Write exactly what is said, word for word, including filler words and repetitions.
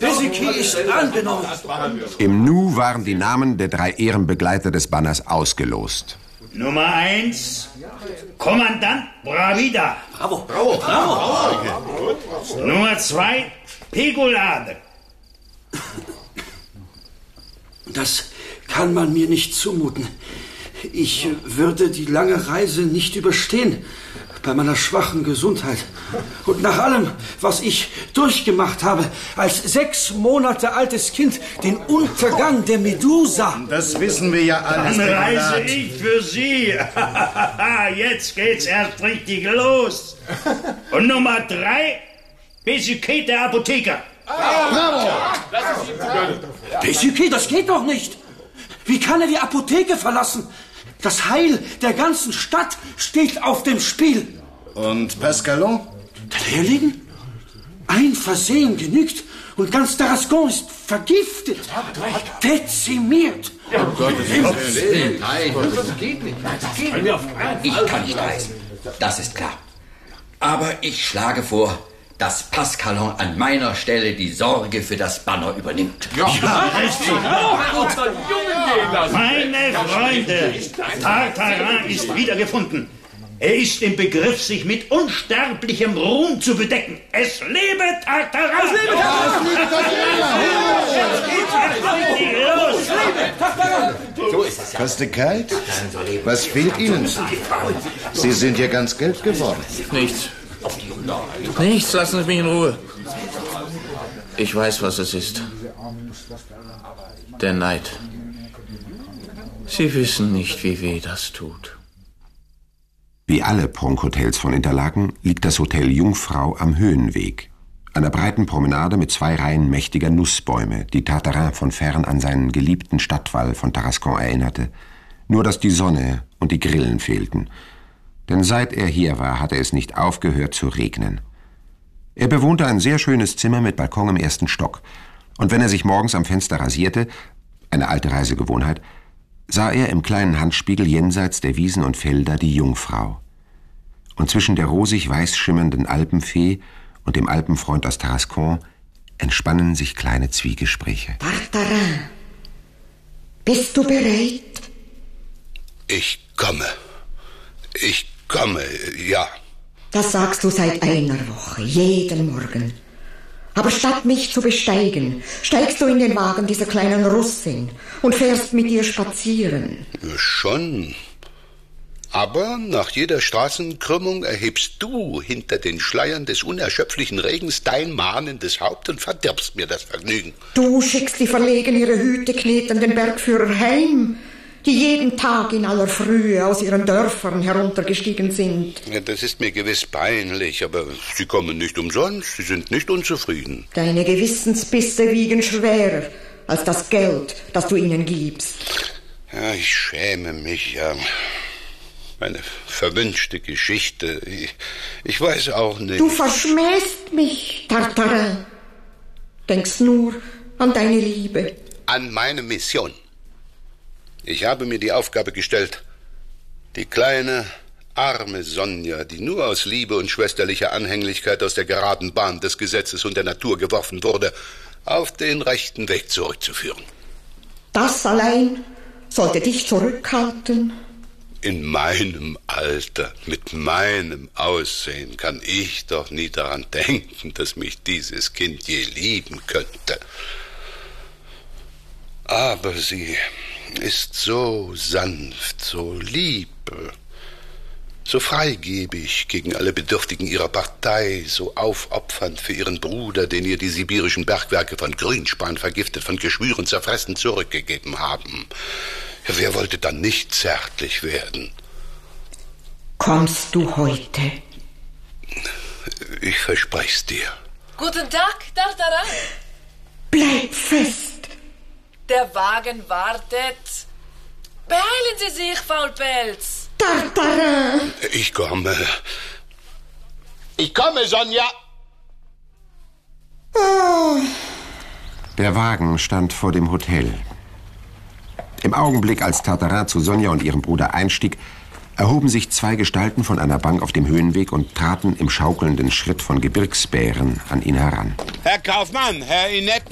Pesiki ist angenommen. Im Nu waren die Namen der drei Ehrenbegleiter des Banners ausgelost. Nummer eins, Kommandant Bravida. Bravo, bravo, bravo. Nummer zwei, Pegolade. Das kann man mir nicht zumuten. Ich würde die lange Reise nicht überstehen, bei meiner schwachen Gesundheit. Und nach allem, was ich durchgemacht habe, als sechs Monate altes Kind, den Untergang der Medusa. Das wissen wir ja alles. Dann reise ich für Sie. Jetzt geht's erst richtig los. Und Nummer drei, Pesiki, der Apotheker. Bravo! Pesiki, das geht doch nicht. Wie kann er die Apotheke verlassen? Das Heil der ganzen Stadt steht auf dem Spiel. Und Pascalon? Der Lehrling? Ein Versehen genügt und ganz Tarascon ist vergiftet, dezimiert. Um Gottes Willen. Nein, das geht nicht. Ich kann nicht reisen, das ist klar. Aber ich schlage vor, dass Pascalon an meiner Stelle die Sorge für das Banner übernimmt. Ja, unseren Jungen gehen lassen. Meine Freunde, Tartarin ist wiedergefunden. Er ist im Begriff, sich mit unsterblichem Ruhm zu bedecken. Es lebe Tartarin! Es lebe Tartarin! Los! So ist es ja. Kastigkeit? Was fehlt Ihnen? Sie sind ja ganz gelb geworden. Nichts. Nichts, lassen Sie mich in Ruhe. Ich weiß, was es ist. Der Neid. Sie wissen nicht, wie weh das tut. Wie alle Pronkhotels von Interlaken liegt das Hotel Jungfrau am Höhenweg. Einer breiten Promenade mit zwei Reihen mächtiger Nussbäume, die Tartarin von fern an seinen geliebten Stadtwall von Tarascon erinnerte. Nur dass die Sonne und die Grillen fehlten. Denn seit er hier war, hatte es nicht aufgehört zu regnen. Er bewohnte ein sehr schönes Zimmer mit Balkon im ersten Stock. Und wenn er sich morgens am Fenster rasierte, eine alte Reisegewohnheit, sah er im kleinen Handspiegel jenseits der Wiesen und Felder die Jungfrau. Und zwischen der rosig weiß schimmernden Alpenfee und dem Alpenfreund aus Tarascon entspannen sich kleine Zwiegespräche. Tartarin, bist du bereit? Ich komme. Ich komme, ja. Das sagst du seit einer Woche, jeden Morgen. Aber statt mich zu besteigen, steigst du in den Wagen dieser kleinen Russin und fährst mit ihr spazieren. Schon. Aber nach jeder Straßenkrümmung erhebst du hinter den Schleiern des unerschöpflichen Regens dein mahnendes Haupt und verdirbst mir das Vergnügen. Du schickst die verlegen ihre Hüte knetenden Bergführer heim, die jeden Tag in aller Frühe aus ihren Dörfern heruntergestiegen sind. Ja, das ist mir gewiss peinlich, aber sie kommen nicht umsonst, sie sind nicht unzufrieden. Deine Gewissensbisse wiegen schwerer als das Geld, das du ihnen gibst. Ja, ich schäme mich, ja. Meine verwünschte Geschichte, ich, ich weiß auch nicht. Du verschmähst mich, Tartarin. Denkst nur an deine Liebe. An meine Mission. Ich habe mir die Aufgabe gestellt, die kleine, arme Sonja, die nur aus Liebe und schwesterlicher Anhänglichkeit aus der geraden Bahn des Gesetzes und der Natur geworfen wurde, auf den rechten Weg zurückzuführen. Das allein sollte dich zurückhalten. In meinem Alter, mit meinem Aussehen, kann ich doch nie daran denken, dass mich dieses Kind je lieben könnte. Aber sie ist so sanft, so lieb, so freigebig gegen alle Bedürftigen ihrer Partei, so aufopfernd für ihren Bruder, den ihr die sibirischen Bergwerke von Grünspan vergiftet, von Geschwüren zerfressen zurückgegeben haben. Ja, wer wollte dann nicht zärtlich werden? Kommst du heute? Ich verspreche dir. Guten Tag, Tartarin. Bleib fest. Der Wagen wartet. Beeilen Sie sich, Faulpelz. Tartarin. Ich komme. Ich komme, Sonja. Oh. Der Wagen stand vor dem Hotel. Im Augenblick, als Tartarin zu Sonja und ihrem Bruder einstieg, erhoben sich zwei Gestalten von einer Bank auf dem Höhenweg und traten im schaukelnden Schritt von Gebirgsbären an ihn heran. Herr Kaufmann, Herr Inett